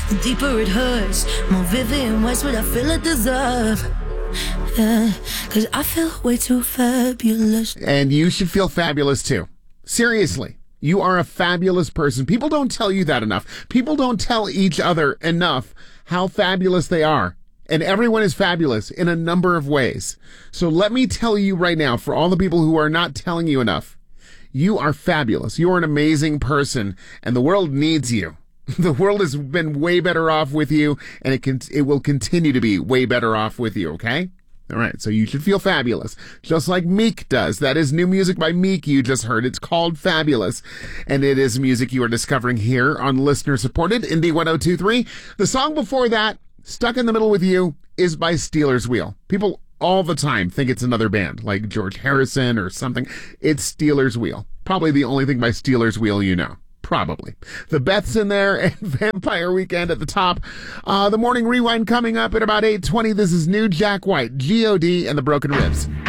The deeper it hurts, more Vivian Westwood I feel it deserve. Yeah, 'cause I feel way too fabulous. And you should feel fabulous too. Seriously, you are a fabulous person. People don't tell you that enough. People don't tell each other enough how fabulous they are. And everyone is fabulous in a number of ways. So let me tell you right now, for all the people who are not telling you enough, you are fabulous. You are an amazing person, and the world needs you. The world has been way better off with you, and it will continue to be way better off with you, okay? All right, so you should feel fabulous, just like Meek does. That is new music by Meek you just heard. It's called Fabulous, and it is music you are discovering here on listener-supported Indie 102.3. The song before that, Stuck in the Middle with You, is by Stealers Wheel. People all the time think it's another band, like George Harrison or something. It's Stealers Wheel. Probably the only thing by Stealers Wheel you know. Probably. The Beth's in there and Vampire Weekend at the top. The Morning Rewind coming up at about 8:20. This is new Jack White, G.O.D. and the Broken Ribs.